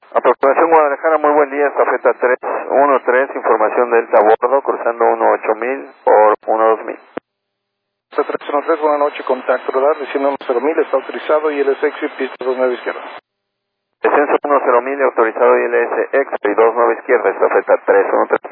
Aproximación Guadalajara, muy buen día, estafeta 313, información Delta a bordo, cruzando 18000 por 12000. 313, buenas noches, contacto radar, diciendo 10000, está autorizado, ILS exit, pista 29 izquierda. Descenso 10000, autorizado ILS exit, 29 izquierda, estafeta 313.